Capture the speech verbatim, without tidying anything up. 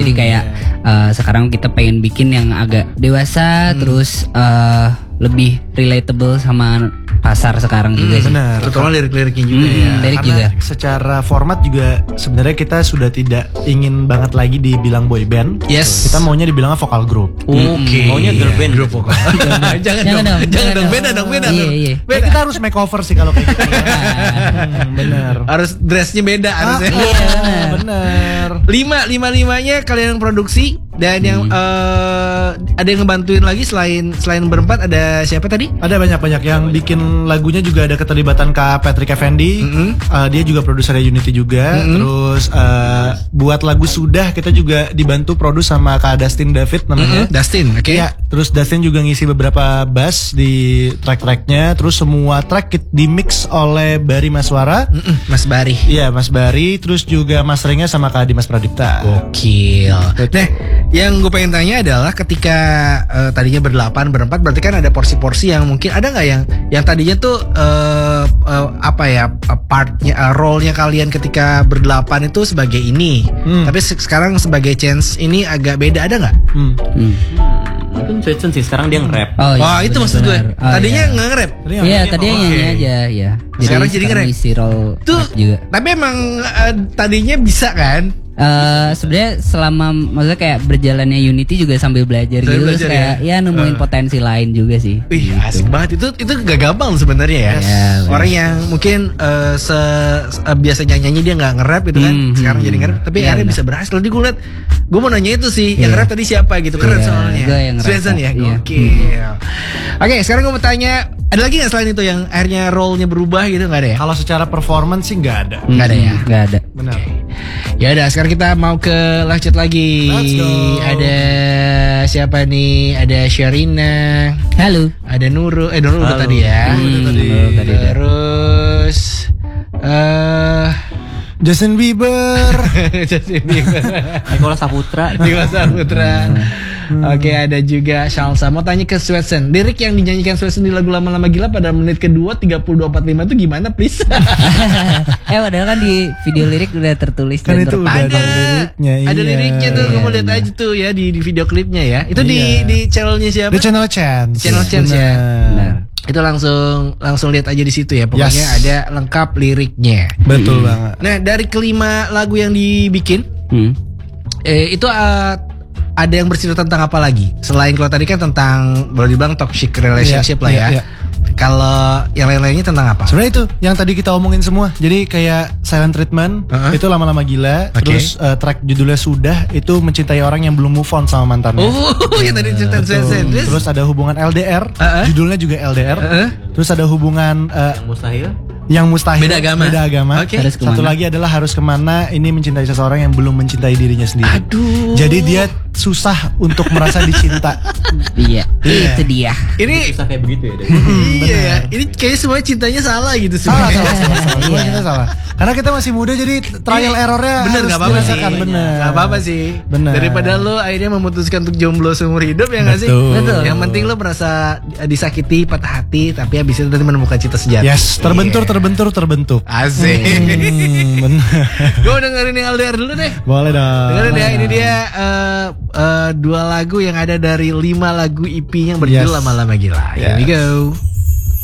Jadi kayak uh, sekarang kita pengen bikin yang agak dewasa, hmm. terus uh, lebih relatable sama pasar sekarang juga hmm, sih. Benar. Terutama lirik-liriknya juga hmm, ya. Lirik Karena juga. secara format juga sebenarnya kita sudah tidak ingin banget lagi dibilang boy band. Yes. Kita maunya dibilangnya vokal group. Oke. Okay. Maunya girl band. Grup vokal. jangan, jangan dong. Jangan dong. Beda dong. Beda Iya, dong. iya. Beda. Kita harus make over sih kalau kayak gitu. hmm, bener. Harus dressnya beda harusnya. Ah, iya, bener. Lima, lima limanya kalian yang produksi dan yang Hmm. uh, ada yang ngebantuin lagi selain selain berempat ada siapa tadi? Ada banyak-banyak yang bikin lagunya juga ada keterlibatan Kak Patrick Effendi. Mm-hmm. Uh, dia juga produsernya Unity juga. Mm-hmm. Terus uh, buat lagu Sudah kita juga dibantu produs sama Kak Dustin David namanya. Mm-hmm. Dustin, oke. Okay. Iya, terus Dustin juga ngisi beberapa bass di track-tracknya. Terus semua track di mix oleh Bari Maswara. Mm-mm, Mas Bari. Iya, Mas Bari. Terus juga masteringnya sama Kak Dimas Pradipta. Gokil. Nah, yang gue pengen tanya adalah ketika uh, tadinya berdelapan berempat, berarti kan ada porsi-porsi yang mungkin ada nggak yang yang tadinya tuh uh, uh, apa ya partnya, uh, role-nya kalian ketika berdelapan itu sebagai ini, Hmm. tapi se- sekarang sebagai Chance ini agak beda, ada nggak? Hmm. Hmm. Mungkin Swetson sih sekarang dia nge-rap. Oh, iya, Wah itu maksud gue. benar. Oh, Tadinya iya. nggak nge-rap. Iya, tadinya Oh, nyanyi oke. aja ya. Sekarang jadi nge-rap. isi role Tuh, rap juga. tapi emang uh, tadinya bisa kan? Eh sebenarnya selama maksudnya kayak berjalannya Unity juga sambil belajar Sambil gitu, belajar terus kayak ya, nemuin Uh. potensi lain juga sih. Wih gitu. asik banget itu itu gak gampang sebenarnya ya. Ya, Orang yang mungkin uh, se, se- uh, biasanya nyanyi dia nggak nge-rap gitu kan, Hmm, sekarang hmm. jadi nge-rap, tapi Iya, akhirnya benar. bisa berhasil. Tadi gue liat, gue mau nanya itu sih, yang Iya. nge-rap tadi siapa gitu, keren Iya, soalnya. gue yang nge-rap, Swetson ya, iya. gokil. Oke, sekarang gue mau tanya, ada lagi nggak selain itu yang akhirnya role-nya berubah gitu, nggak ada ya? Kalau secara performance sih nggak ada. Nggak ada ya? Nggak ada. Benar. Ya udah, sekarang kita mau ke live chat lagi. Let's go. Ada siapa nih? Ada Sherina. Halo. Ada Nurul, eh Nurul udah Halo. tadi ya. Hmm, Udah tadi. Nurul tadi udah. Terus eh Justin Bieber. Justin Bieber. Nicholas Saputra. Dimas Putra. Oke, ada juga Shalsa. Mau tanya ke Swetson, lirik yang dinyanyikan Swetson di lagu Lama-Lama Gila pada menit kedua tiga puluh dua empat puluh lima itu gimana, please? eh padahal kan di video lirik udah tertulis Kan dan itu ter- udah ada liriknya, ada iya. liriknya tuh, kamu lihat Iya, aja tuh ya di, di video klipnya ya. Itu di Iya. di channelnya siapa? The Channel Chance. Channel Chance ya. Benar. Itu langsung langsung lihat aja di situ ya. Pokoknya Yes. ada lengkap liriknya. Betul banget. Nah, dari kelima lagu yang dibikin, Hmm. eh, itu uh, ada yang bercerita tentang apa lagi? Selain kalau tadi kan tentang boleh dibilang toxic relationship Iya, lah ya. iya, iya. Kalau yang lain-lainnya tentang apa? Sebenarnya itu yang tadi kita omongin semua. Jadi kayak Silent Treatment Uh-huh. itu Lama-Lama Gila. Oke. Terus uh, track judulnya Sudah itu mencintai orang yang belum move on sama mantannya. Oh, yang tadi cerita Betul. Swetson. Terus, Terus ada hubungan L D R, Uh-uh. judulnya juga L D R. Uh-uh. Terus ada hubungan uh, Yang mustahil. yang mustahil, Beda agama. Beda agama. Oke. Harus Satu kemana? lagi adalah harus kemana. Ini mencintai seseorang yang belum mencintai dirinya sendiri. Aduh. Jadi dia susah untuk merasa dicinta. Iya, Iya. itu dia. ini Susah kayak begitu ya. Dek? iya ya. Ini kayaknya semuanya cintanya salah gitu Salah, sebenarnya. salah, salah, salah. Semua Iya. kita salah. Karena kita masih muda jadi trial errornya Bener harus gak apa-apa sih. dirasakan. Bener. Gak apa-apa sih. Bener. Daripada lo akhirnya memutuskan untuk jomblo seumur hidup ya gak sih? Betul. Betul. Yang penting lo merasa disakiti, patah hati, tapi habis itu nanti menemukan cinta sejati. Yes, terbentur, Iya. terbentur, terbentuk. Asik. Hmm, bener. Gue dengerin yang L D R dulu deh. Boleh dong. Dengerin ya, ini dia uh, uh, dua lagu yang ada dari lima lagu E P yang berjudul Yes. Lama-Lama Gila. Here we Yes. go.